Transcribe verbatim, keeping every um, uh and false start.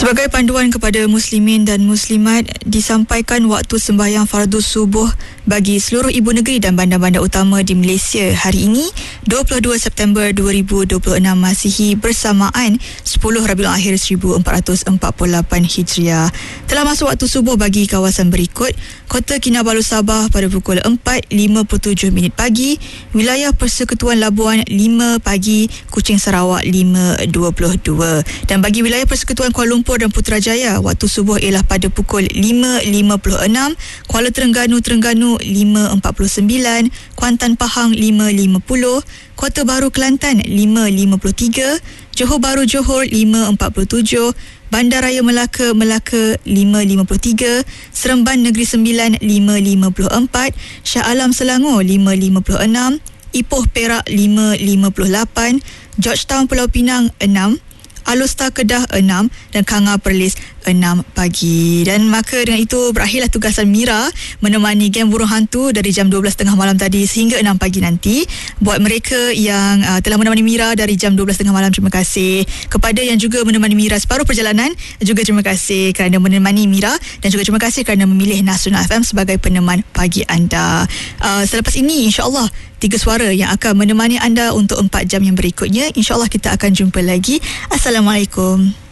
Sebagai panduan kepada muslimin dan muslimat, disampaikan waktu sembahyang fardu subuh bagi seluruh ibu negeri dan bandar-bandar utama di Malaysia hari ini, dua puluh dua September dua ribu dua puluh enam Masihi, bersamaan sepuluh Rabiul Akhir seribu empat ratus empat puluh lapan Hijriah. Telah masuk waktu subuh bagi kawasan berikut: Kota Kinabalu Sabah pada pukul empat lima puluh tujuh minit pagi, wilayah Persekutuan Labuan lima pagi, Kuching Sarawak lima dua puluh dua. Dan bagi wilayah Persekutuan Kuala Lumpur dan Putrajaya, waktu subuh ialah pada pukul lima lima puluh enam, Kuala Terengganu Terengganu lima empat puluh sembilan, Kuantan Pahang lima lima puluh, Kota Baru Kelantan lima lima puluh tiga, Johor Bahru Johor lima empat puluh tujuh, Bandaraya Melaka Melaka lima lima puluh tiga, Seremban Negeri Sembilan lima lima puluh empat, Shah Alam Selangor lima lima puluh enam, Ipoh Perak lima lima puluh lapan, Georgetown Pulau Pinang enam, Alustar Kedah enam dan Kanga Perlis enam pagi. Dan maka dengan itu berakhirlah tugasan Mira menemani geng burung hantu dari jam dua belas tiga puluh malam tadi sehingga enam pagi nanti. Buat mereka yang uh, telah menemani Mira dari jam dua belas tiga puluh malam, terima kasih. Kepada yang juga menemani Mira separuh perjalanan, juga terima kasih kerana menemani Mira, dan juga terima kasih kerana memilih Nasional F M sebagai peneman pagi anda. Uh, selepas ini insya-Allah tiga suara yang akan menemani anda untuk empat jam yang berikutnya. InsyaAllah kita akan jumpa lagi. Assalamualaikum.